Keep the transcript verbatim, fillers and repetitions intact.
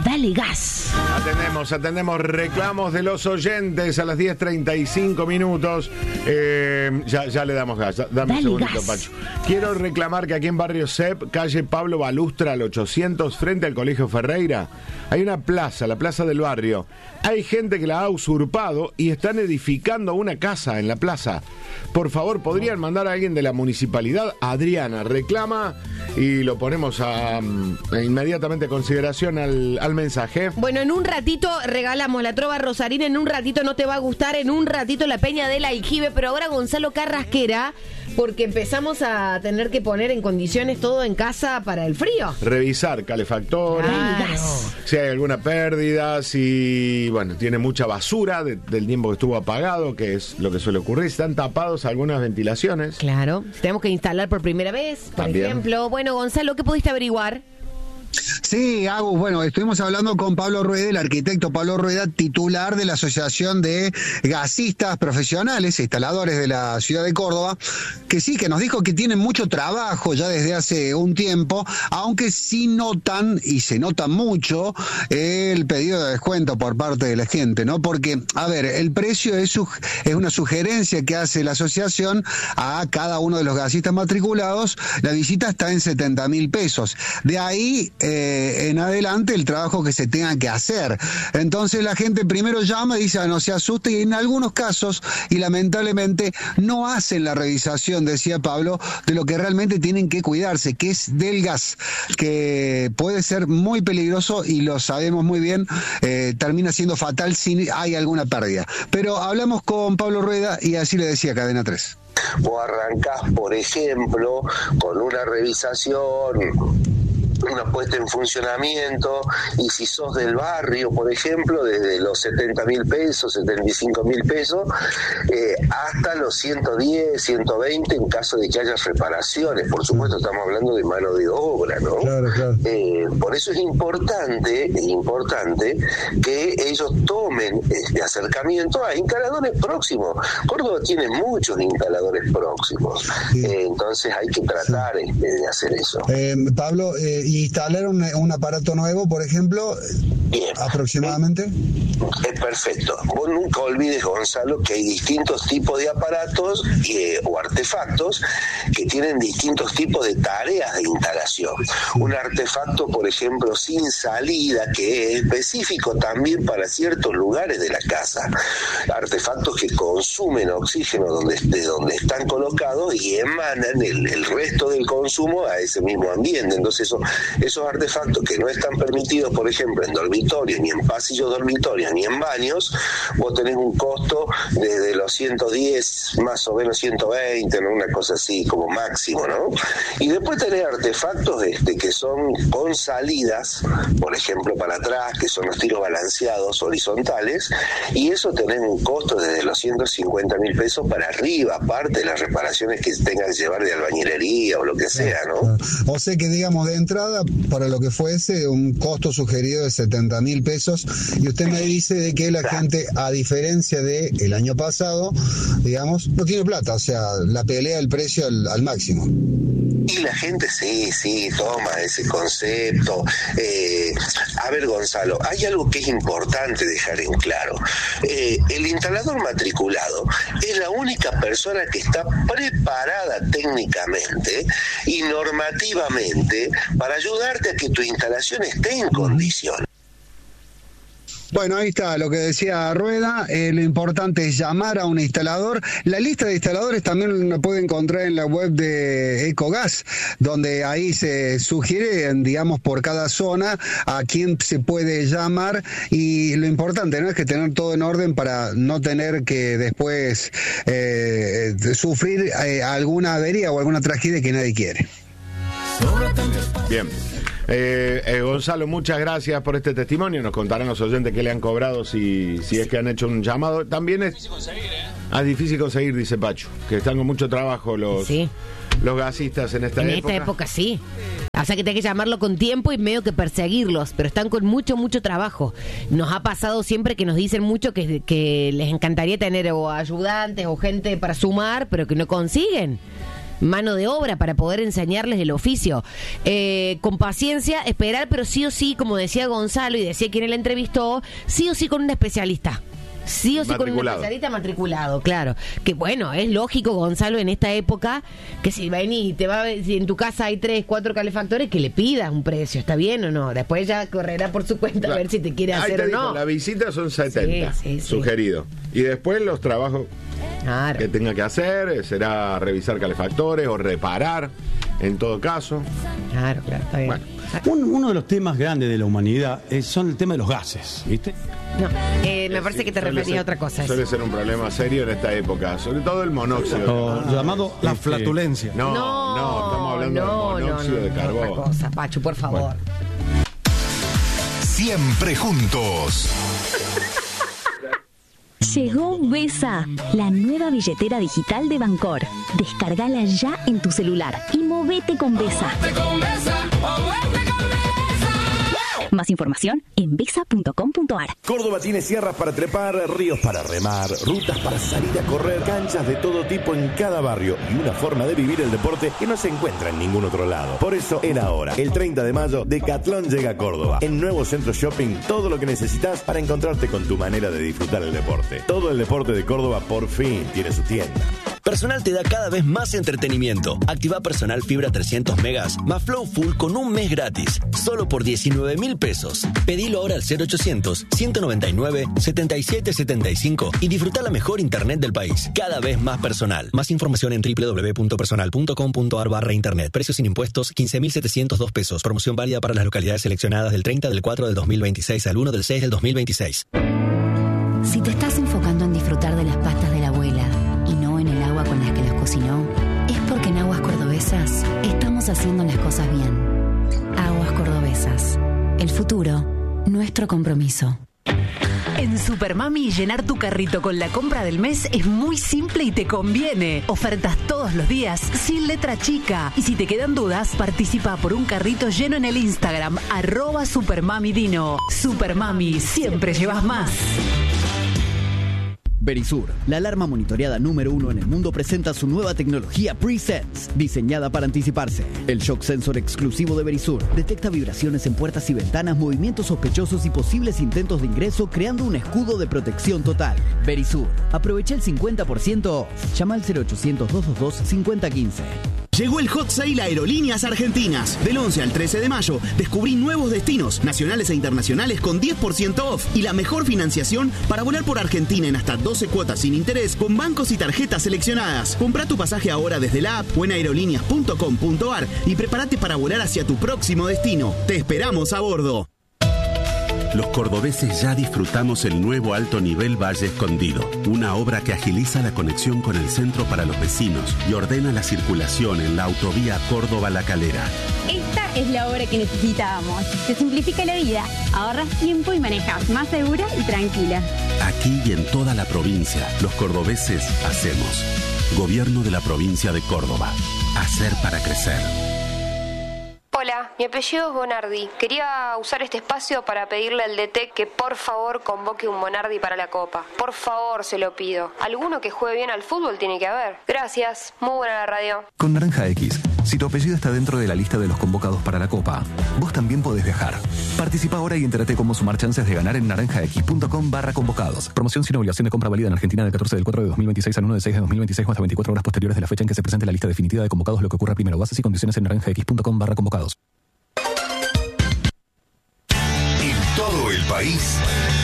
Dale gas. Atendemos, atendemos reclamos de los oyentes a las diez treinta y cinco minutos. Eh, ya, ya le damos gas. Dame Dale un segundito, gas. Pacho. Quiero reclamar que aquí en Barrio Cep, calle Pablo Balustra, al ochocientos, frente al Colegio Ferreira, hay una plaza, la plaza del barrio. Hay gente que la ha usurpado y están edificando una casa en la plaza. Por favor, ¿podrían mandar a alguien de la municipalidad? Adriana reclama y lo ponemos a, a inmediatamente a consideración al, al mensaje. Bueno, en un ratito regalamos la trova rosarina, en un ratito no te va a gustar, en un ratito la peña del aljibe, pero ahora Gonzalo Carrasquera, porque empezamos a tener que poner en condiciones todo en casa para el frío. Revisar calefactores, Claro. si hay alguna pérdida, si, bueno, tiene mucha basura de- del tiempo que estuvo apagado, que es lo que suele ocurrir. Están tapados algunas ventilaciones. Claro, si tenemos que instalar por primera vez, por También. ejemplo. Bueno, Gonzalo, ¿qué pudiste averiguar? Sí, Agus, bueno, estuvimos hablando con Pablo Rueda, el arquitecto Pablo Rueda, titular de la Asociación de Gasistas Profesionales e Instaladores de la ciudad de Córdoba, que sí, que nos dijo que tienen mucho trabajo ya desde hace un tiempo, aunque sí notan, y se nota mucho, el pedido de descuento por parte de la gente, ¿no? Porque, a ver, el precio es, su- es una sugerencia que hace la asociación a cada uno de los gasistas matriculados. La visita está en setenta mil pesos. De ahí eh, en adelante el trabajo que se tenga que hacer. Entonces la gente primero llama y dice, ah, no se asuste, y en algunos casos, y lamentablemente, no hacen la revisación, decía Pablo, de lo que realmente tienen que cuidarse, que es del gas, que puede ser muy peligroso y lo sabemos muy bien, eh, termina siendo fatal si hay alguna pérdida. Pero hablamos con Pablo Rueda y así le decía Cadena tres. Vos arrancás, por ejemplo, con una revisación, una puesta en funcionamiento, y si sos del barrio, por ejemplo, desde los setenta mil pesos, setenta y cinco mil pesos, eh, hasta los ciento diez, ciento veinte en caso de que haya reparaciones. Por supuesto, estamos hablando de mano de obra, ¿no? Claro, claro. Eh, por eso es importante, es importante que ellos tomen este acercamiento a instaladores próximos. Córdoba tiene muchos instaladores próximos, Sí. eh, entonces hay que tratar este, de hacer eso. Eh, Pablo, eh, instalar un, un aparato nuevo, por ejemplo, Bien. aproximadamente. Es perfecto. Vos nunca olvides, Gonzalo, que hay distintos tipos de aparatos eh, o artefactos que tienen distintos tipos de tareas de instalación. Un artefacto, por ejemplo, sin salida, que es específico también para ciertos lugares de la casa. Artefactos que consumen oxígeno donde, de donde están colocados y emanan el, el resto del consumo a ese mismo ambiente. Entonces, eso, esos artefactos que no están permitidos, por ejemplo, en dormitorios, ni en pasillos dormitorios, ni en baños, vos tenés un costo desde los ciento diez, más o menos ciento veinte, ¿no? Una cosa así como máximo, ¿no? Y después tenés artefactos este, que son con salidas, por ejemplo, para atrás, que son los tiros balanceados horizontales, y eso tenés un costo desde los ciento cincuenta mil pesos para arriba, aparte de las reparaciones que tengan que llevar de albañilería o lo que sea, ¿no? O sea que, digamos, de entrada, para lo que fuese, un costo sugerido de setenta mil pesos, y usted me dice de que la gente, a diferencia de el año pasado, digamos, no tiene plata, o sea, la pelea el precio al, al máximo. Y la gente sí, sí, toma ese concepto. Eh, a ver, Gonzalo, hay algo que es importante dejar en claro. Eh, el instalador matriculado es la única persona que está preparada técnicamente y normativamente para ayudarte a que tu instalación esté en condiciones. Bueno, ahí está lo que decía Rueda. Eh, lo importante es llamar a un instalador. La lista de instaladores también la puede encontrar en la web de Ecogas, donde ahí se sugiere, digamos, por cada zona a quién se puede llamar. Y lo importante, ¿no?, es que tener todo en orden para no tener que después eh, sufrir eh, alguna avería o alguna tragedia que nadie quiere. Bien. Eh, eh, Gonzalo, muchas gracias por este testimonio. Nos contarán los oyentes que le han cobrado si, si es que han hecho un llamado. También es difícil conseguir, ¿eh? Ah, difícil conseguir, dice Pacho, que están con mucho trabajo los, Sí. los gasistas en esta En época. esta época sí. O sea que tenés que llamarlo con tiempo y medio que perseguirlos, pero están con mucho, mucho trabajo. Nos ha pasado siempre que nos dicen mucho que, que les encantaría tener o ayudantes o gente para sumar, pero que no consiguen. mano de obra para poder enseñarles el oficio. Eh, con paciencia, esperar, pero sí o sí, como decía Gonzalo y decía quien él entrevistó, sí o sí con un especialista. Sí o sí con un especialista matriculado, claro. Que bueno, es lógico, Gonzalo, en esta época, que si ven y te va a ver, si en tu casa hay tres, cuatro calefactores, que le pidas un precio, ¿está bien o no? Después ya correrá por su cuenta claro. a ver si te quiere hacer Ahí te o no. Digo, la visita son setenta, sí, sí, sugerido. Sí. Y después los trabajos claro. que tenga que hacer será revisar calefactores o reparar, en todo caso. Claro, claro, está bien. Bueno, un, uno de los temas grandes de la humanidad es, son el tema de los gases, ¿viste? No, eh, me parece que te referías ser, a otra cosa. Suele ser un problema serio en esta época, sobre todo el monóxido. O llamado la este, flatulencia. No, no, no, estamos hablando no, del monóxido no, no, de carbono. Otra cosa, Pachu, por favor. Bueno. Siempre juntos. Llegó Besa, la nueva billetera digital de Bancor. Descárgala ya en tu celular y movete con Besa. Más información en besa punto com punto ar. Córdoba tiene sierras para trepar, ríos para remar, rutas para salir a correr, canchas de todo tipo en cada barrio y una forma de vivir el deporte que no se encuentra en ningún otro lado. Por eso era hora. El treinta de mayo, Decathlon llega a Córdoba. En Nuevo Centro Shopping, todo lo que necesitas para encontrarte con tu manera de disfrutar el deporte. Todo el deporte de Córdoba por fin tiene su tienda. Personal te da cada vez más entretenimiento. Activa Personal Fibra trescientos megas más Flow Full con un mes gratis. Solo por diecinueve mil pesos. Pedilo ahora al cero ochocientos, ciento noventa y nueve, setenta y siete setenta y cinco y disfruta la mejor internet del país. Cada vez más personal. Más información en doble u doble u doble u punto personal punto com punto ar barra internet. Precios sin impuestos, quince mil setecientos dos pesos. Promoción válida para las localidades seleccionadas del treinta del cuatro del dos mil veintiséis al uno del seis del dos mil veintiséis. Si te estás enfocando en disfrutar de las pastas de la abuela y no en el agua con las que las cocinó, es porque en Aguas Cordobesas estamos haciendo las cosas bien. Aguas Cordobesas. El futuro, nuestro compromiso. En Supermami, llenar tu carrito con la compra del mes es muy simple y te conviene. Ofertas todos los días, sin letra chica. Y si te quedan dudas, participa por un carrito lleno en el Instagram, arroba Supermamidino. Supermami, siempre llevas más. Verisur, la alarma monitoreada número uno en el mundo, presenta su nueva tecnología Pre-Sense, diseñada para anticiparse. El shock sensor exclusivo de Verisur detecta vibraciones en puertas y ventanas, movimientos sospechosos y posibles intentos de ingreso, creando un escudo de protección total. Verisur, aprovecha el cincuenta por ciento off. Llama al cero ochocientos, dos dos dos, cinco cero uno cinco. Llegó el Hot Sale Aerolíneas Argentinas. Del once al trece de mayo, descubrí nuevos destinos, nacionales e internacionales con diez por ciento off y la mejor financiación para volar por Argentina en hasta doce cuotas sin interés con bancos y tarjetas seleccionadas. Comprá tu pasaje ahora desde la app o en aerolíneas punto com punto ar y prepárate para volar hacia tu próximo destino. Te esperamos a bordo. Los cordobeses ya disfrutamos el nuevo alto nivel Valle Escondido, una obra que agiliza la conexión con el centro para los vecinos y ordena la circulación en la autovía Córdoba-La Calera. Esta es la obra que necesitábamos. Te simplifica la vida, ahorras tiempo y manejas más segura y tranquila. Aquí y en toda la provincia, los cordobeses hacemos. Gobierno de la provincia de Córdoba. Hacer para crecer. Hola, mi apellido es Bonardi. Quería usar este espacio para pedirle al D T que por favor convoque un Bonardi para la Copa. Por favor, se lo pido. Alguno que juegue bien al fútbol tiene que haber. Gracias, muy buena la radio. Con Naranja X, si tu apellido está dentro de la lista de los convocados para la Copa, vos también podés viajar. Participa ahora y entérate cómo sumar chances de ganar en naranjax punto com barra convocados. Promoción sin obligación de compra válida en Argentina del catorce del cuatro de dos mil veintiséis al uno del seis de dos mil veintiséis o hasta veinticuatro horas posteriores de la fecha en que se presente la lista definitiva de convocados, lo que ocurra primero. Bases y condiciones en naranjax punto com barra convocados. En todo el país